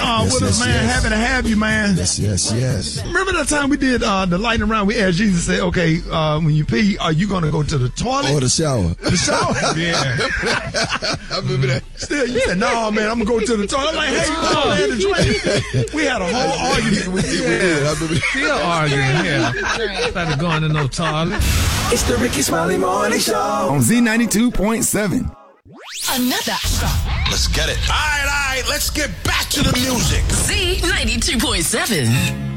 with us, man. Happy to have you, man. Yes. Remember that time we did the lightning round? We asked Jesus, say, okay, when you pee, are you going to go to the toilet? Or the shower. The shower? Yeah. I remember that. Still, you said, no, man, I'm going to go to the toilet. I'm like, hey, you go there to drink. We had a whole argument with you. Yeah, I remember that. Still arguing here. Started going to no toilet. It's the Ricky Smiley Morning Show on Z92.7. Another. Let's get it. All right. Let's get back to the music. Z92.7.